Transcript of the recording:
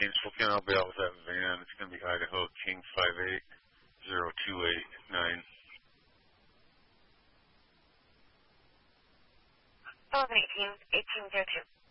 18 Spokane. I'll be out with that van. It's going to be Idaho King 5802889. 1218, 1802.